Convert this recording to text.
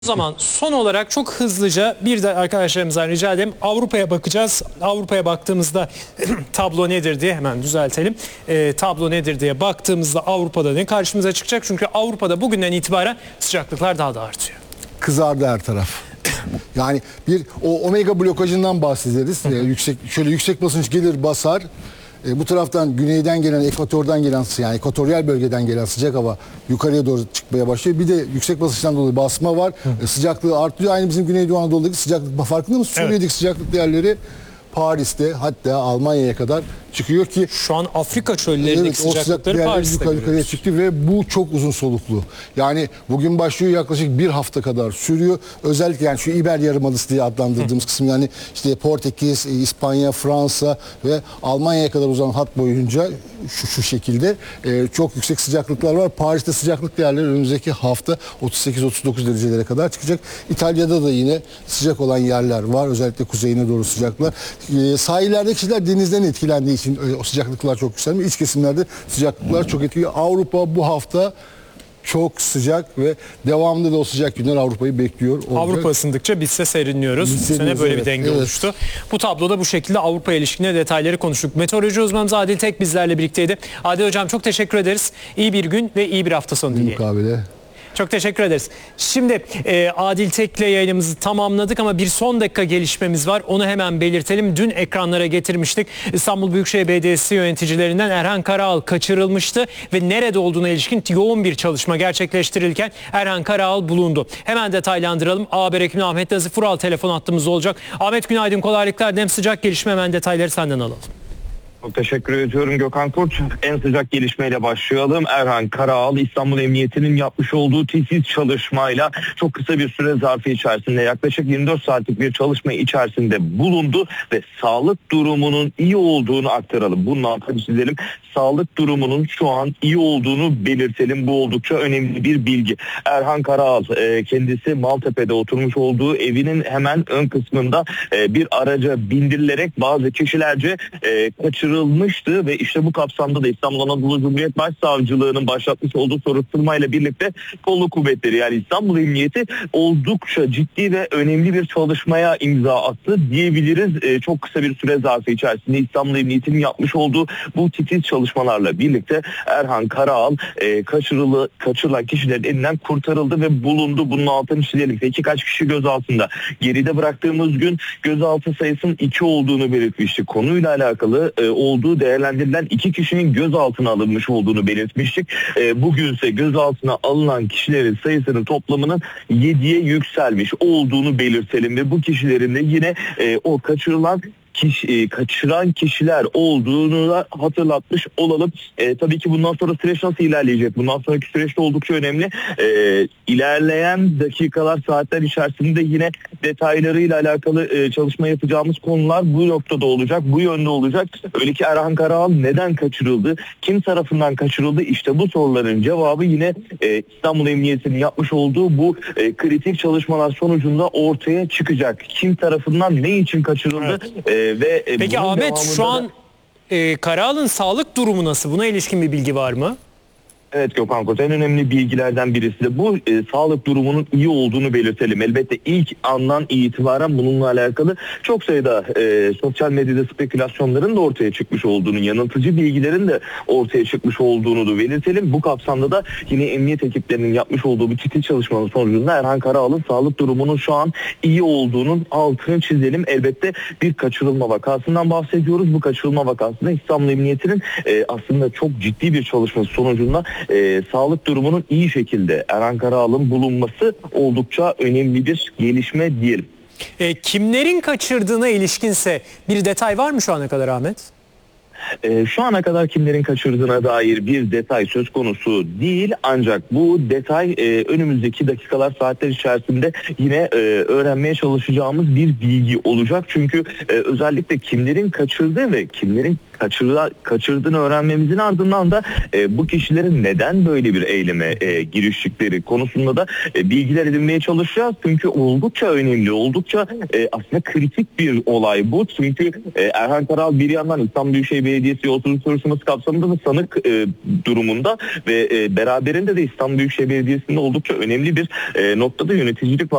O zaman son olarak çok hızlıca bir de arkadaşlarımızdan rica edelim. Avrupa'ya bakacağız. Avrupa'ya baktığımızda tablo nedir diye hemen düzeltelim. Tablo nedir diye baktığımızda Avrupa'da ne karşımıza çıkacak? Çünkü Avrupa'da bugünden itibaren sıcaklıklar daha da artıyor. Kızardı her taraf. Yani bir o omega blokajından bahsederiz. Şöyle yüksek basınç gelir basar. Bu taraftan güneyden gelen, ekvatordan gelen, yani ekvatoryal bölgeden gelen sıcak hava yukarıya doğru çıkmaya başlıyor. Bir de yüksek basınçtan dolayı basma var. Sıcaklığı artıyor. Aynı bizim Güneydoğu Anadolu'daki sıcaklık. Farkında mısın? Suriye'deki evet. Sıcaklık değerleri Paris'te, hatta Almanya'ya kadar çıkıyor ki şu an Afrika çöllerindeki sıcaklıkları Paris'te yukarıya çıktı ve bu çok uzun soluklu. Yani bugün başlıyor, yaklaşık bir hafta kadar sürüyor. Özellikle yani şu İber Yarımadası diye adlandırdığımız kısım, yani işte Portekiz, İspanya, Fransa ve Almanya'ya kadar uzanan hat boyunca şu şekilde çok yüksek sıcaklıklar var. Paris'te sıcaklık değerleri önümüzdeki hafta 38-39 derecelere kadar çıkacak. İtalya'da da yine sıcak olan yerler var. Özellikle kuzeyine doğru sıcaklar. Sahillerdeki kişiler denizden etkilendiği için o sıcaklıklar çok yükselmiyor. İç kesimlerde sıcaklıklar çok etkiliyor. Avrupa bu hafta çok sıcak ve devamlı da o sıcak günler Avrupa'yı bekliyor olacak. Avrupa ısındıkça biz de serinliyoruz. Bu sene böyle bir denge oluştu. Bu tabloda bu şekilde Avrupa'ya ilişkin detayları konuştuk. Meteoroloji uzmanımız Adil Tek bizlerle birlikteydi. Adil Hocam çok teşekkür ederiz. İyi bir gün ve iyi bir hafta sonu dileyelim. Mukabele. Çok teşekkür ederiz. Şimdi Adil Tek'le yayınımızı tamamladık ama bir son dakika gelişmemiz var. Onu hemen belirtelim. Dün ekranlara getirmiştik. İstanbul Büyükşehir Belediyesi yöneticilerinden Erhan Karaal kaçırılmıştı ve nerede olduğuna ilişkin yoğun bir çalışma gerçekleştirilirken Erhan Karaal bulundu. Hemen detaylandıralım. Haber ekibine Ahmet Nazif Vural telefon hattımızda olacak. Ahmet günaydın, kolaylıklar. Hem sıcak gelişme, hemen detayları senden alalım. Çok teşekkür ediyorum Gökhan Kurt. En sıcak gelişmeyle başlayalım. Erhan Karaal İstanbul Emniyeti'nin yapmış olduğu titiz çalışmayla çok kısa bir süre zarfı içerisinde, yaklaşık 24 saatlik bir çalışma içerisinde bulundu ve sağlık durumunun iyi olduğunu aktaralım. Bunun altını çizelim. Sağlık durumunun şu an iyi olduğunu belirtelim. Bu oldukça önemli bir bilgi. Erhan Karaal kendisi Maltepe'de oturmuş olduğu evinin hemen ön kısmında bir araca bindirilerek bazı kişilerce kaçırılmıştı ve işte bu kapsamda da İstanbul Anadolu Cumhuriyet Başsavcılığı'nın başlatmış olduğu soruşturmayla birlikte kolluk kuvvetleri, yani İstanbul Emniyeti oldukça ciddi ve önemli bir çalışmaya imza attı diyebiliriz. Çok kısa bir süre zarfı içerisinde İstanbul Emniyeti'nin yapmış olduğu bu titiz çalışmalarla birlikte Erhan Karaal kaçırılan kişilerin elinden kurtarıldı ve bulundu. Bunun altını çizelim. Peki kaç kişi gözaltında? Geride bıraktığımız gün gözaltı sayısının 2 olduğunu belirtmiştik. Konuyla alakalı olduğu değerlendirilen 2 kişinin gözaltına alınmış olduğunu belirtmiştik. Bugünse gözaltına alınan kişilerin sayısının toplamının 7'ye yükselmiş olduğunu belirtelim ve bu kişilerin de yine o kaçıran kişiler olduğunu da hatırlatmış olalım. Tabii ki bundan sonra süreç nasıl ilerleyecek? Bundan sonraki süreç de oldukça önemli. İlerleyen dakikalar, saatler içerisinde yine detaylarıyla alakalı çalışma yapacağımız konular bu noktada olacak, bu yönde olacak. Öyle ki Erhan Karaal neden kaçırıldı? Kim tarafından kaçırıldı? İşte bu soruların cevabı yine İstanbul Emniyeti'nin yapmış olduğu bu kritik çalışmalar sonucunda ortaya çıkacak. Kim tarafından, ne için kaçırıldı? Evet. Peki Ahmet, şu an Karaal'ın sağlık durumu nasıl? Buna ilişkin bir bilgi var mı? Evet Gökhan Kurt, en önemli bilgilerden birisi de bu. Sağlık durumunun iyi olduğunu belirtelim. Elbette ilk andan itibaren bununla alakalı çok sayıda sosyal medyada spekülasyonların da ortaya çıkmış olduğunu, yanıltıcı bilgilerin de ortaya çıkmış olduğunu da belirtelim. Bu kapsamda da yine emniyet ekiplerinin yapmış olduğu bir titiz çalışmanın sonucunda Erhan Karaal'ın sağlık durumunun şu an iyi olduğunun altını çizelim. Elbette bir kaçırılma vakasından bahsediyoruz. Bu kaçırılma vakasında İstanbul Emniyeti'nin aslında çok ciddi bir çalışması sonucunda sağlık durumunun iyi şekilde Erhan Karaal'ın bulunması oldukça önemli bir gelişme diyelim. Kimlerin kaçırdığına ilişkinse bir detay var mı şu ana kadar Ahmet? Şu ana kadar kimlerin kaçırdığına dair bir detay söz konusu değil, ancak bu detay önümüzdeki dakikalar, saatler içerisinde yine öğrenmeye çalışacağımız bir bilgi olacak. Çünkü özellikle kimlerin kaçırdığı ve kimlerin kaçırdığını öğrenmemizin ardından da bu kişilerin neden böyle bir eyleme giriştikleri konusunda da bilgiler edinmeye çalışacağız. Çünkü oldukça önemli, oldukça aslında kritik bir olay bu. Çünkü Erhan Karal bir yandan İstanbul Büyükşehir Belediyesi yolsuzluk soruşturması kapsamında da sanık durumunda ve beraberinde de İstanbul Büyükşehir Belediyesi'nde oldukça önemli bir noktada yöneticilik var.